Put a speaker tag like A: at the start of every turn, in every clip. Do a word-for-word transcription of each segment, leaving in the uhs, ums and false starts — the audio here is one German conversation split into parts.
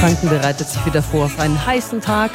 A: Franken bereitet sich wieder vor auf einen heißen Tag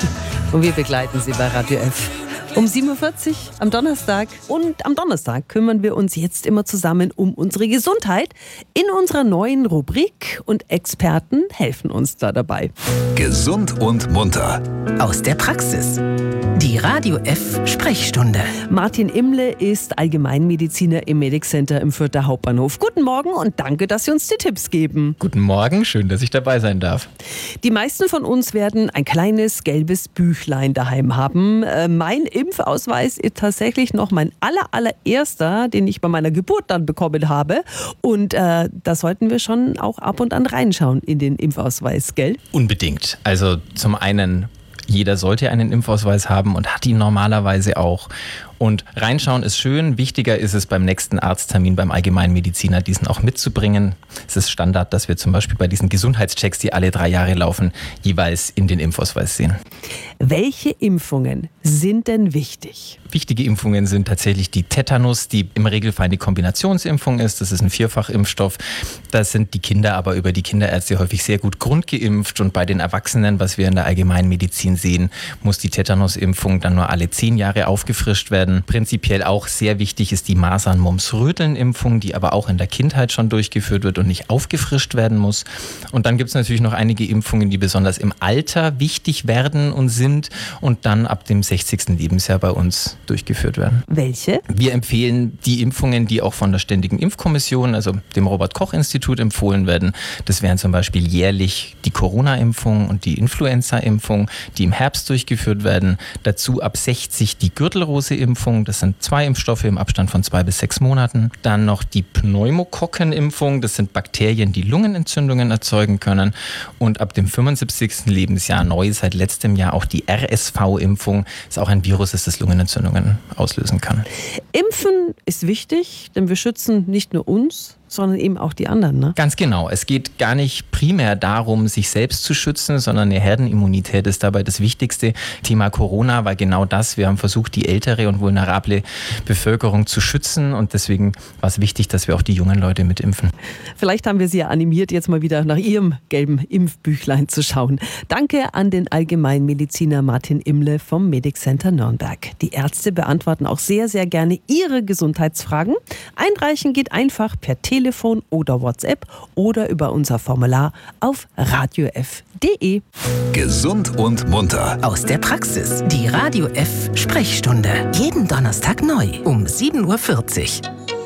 A: und wir begleiten Sie bei Radio F. Um sieben Uhr vierzig am Donnerstag. Und am Donnerstag kümmern wir uns jetzt immer zusammen um unsere Gesundheit in unserer neuen Rubrik und Experten helfen uns da dabei.
B: Gesund und munter.
C: Aus der Praxis. Die Radio F Sprechstunde.
A: Martin Imle ist Allgemeinmediziner im Medic Center im Fürther Hauptbahnhof. Guten Morgen und danke, dass Sie uns die Tipps geben.
D: Guten Morgen, schön, dass ich dabei sein darf.
A: Die meisten von uns werden ein kleines gelbes Büchlein daheim haben. Äh, mein Impfausweis ist tatsächlich noch mein aller, allererster, den ich bei meiner Geburt dann bekommen habe. Und äh, da sollten wir schon auch ab und an reinschauen in den Impfausweis, gell?
D: Unbedingt. Also zum einen, jeder sollte einen Impfausweis haben und hat ihn normalerweise auch. Und reinschauen ist schön, wichtiger ist es beim nächsten Arzttermin beim Allgemeinmediziner, diesen auch mitzubringen. Es ist Standard, dass wir zum Beispiel bei diesen Gesundheitschecks, die alle drei Jahre laufen, jeweils in den Impfausweis sehen.
A: Welche Impfungen sind denn wichtig?
D: Wichtige Impfungen sind tatsächlich die Tetanus, die im Regelfall eine Kombinationsimpfung ist. Das ist ein Vierfachimpfstoff. Da sind die Kinder aber über die Kinderärzte häufig sehr gut grundgeimpft. Und bei den Erwachsenen, was wir in der Allgemeinmedizin sehen, muss die Tetanusimpfung dann nur alle zehn Jahre aufgefrischt werden. Prinzipiell auch sehr wichtig ist die Masern-Mumps-Röteln-Impfung, die aber auch in der Kindheit schon durchgeführt wird und nicht aufgefrischt werden muss. Und dann gibt es natürlich noch einige Impfungen, die besonders im Alter wichtig werden und sind und dann ab dem sechzigsten Lebensjahr bei uns durchgeführt werden.
A: Welche?
D: Wir empfehlen die Impfungen, die auch von der Ständigen Impfkommission, also dem Robert-Koch-Institut empfohlen werden. Das wären zum Beispiel jährlich die Corona-Impfung und die Influenza-Impfung, die im Herbst durchgeführt werden. Dazu ab sechzig die Gürtelrose-Impfung. Das sind zwei Impfstoffe im Abstand von zwei bis sechs Monaten. Dann noch die Pneumokokken-Impfung. Das sind Bakterien, die Lungenentzündungen erzeugen können. Und ab dem fünfundsiebzigsten Lebensjahr neu seit letztem Jahr auch die R S V-Impfung. Das ist auch ein Virus, das das Lungenentzündungen auslösen kann.
A: Impfen ist wichtig, denn wir schützen nicht nur uns, sondern eben auch die anderen, ne?
D: Ganz genau. Es geht gar nicht primär darum, sich selbst zu schützen, sondern eine Herdenimmunität ist dabei das wichtigste. Thema Corona war genau das. Wir haben versucht, die ältere und vulnerable Bevölkerung zu schützen und deswegen war es wichtig, dass wir auch die jungen Leute mitimpfen.
A: Vielleicht haben wir Sie ja animiert, jetzt mal wieder nach Ihrem gelben Impfbüchlein zu schauen. Danke an den Allgemeinmediziner Martin Imle vom Medic Center Nürnberg. Die Ärzte beantworten auch sehr, sehr gerne Ihre Gesundheitsfragen. Einreichen geht einfach per Telefon. Telefon oder WhatsApp oder über unser Formular auf radiof punkt de.
B: Gesund und munter.
C: Aus der Praxis. Die Radio F Sprechstunde. Jeden Donnerstag neu um sieben Uhr vierzig.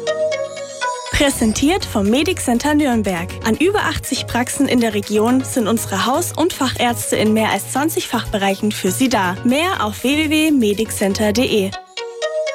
E: Präsentiert vom Medic Center Nürnberg. An über achtzig Praxen in der Region sind unsere Haus- und Fachärzte in mehr als zwanzig Fachbereichen für Sie da. Mehr auf w w w punkt medic center punkt de.